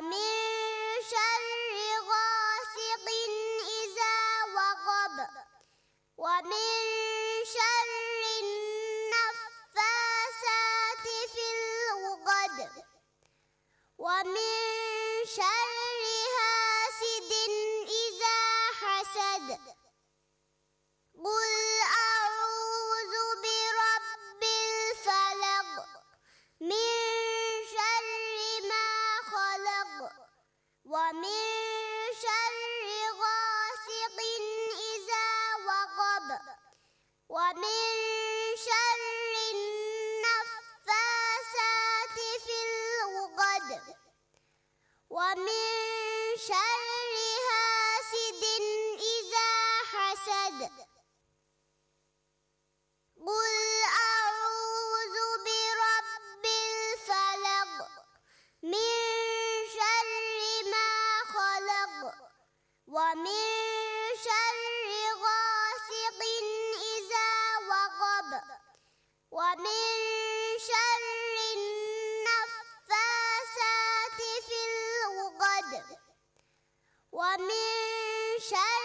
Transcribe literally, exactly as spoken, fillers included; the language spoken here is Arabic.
ومن شر غاسق إذا وقب ومن شر النفاثات في العقد ومن شر حاسد إذا حسد. قل أعوذ برب الفلق من شر ما خلق ومن شر غاسق إذا وقب ومن شر النفاثات في العقد ومن شر حاسد إذا حسد. قل أعوذ برب الفلق من شر ما خلق ومن شر غاسق إذا وقب ومن شر النفاثات في العقد ومن شر